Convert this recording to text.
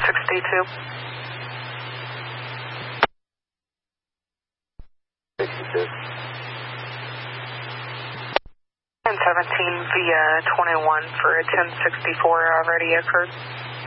1062. 62. 1017 via 21 for a 1064 already occurred.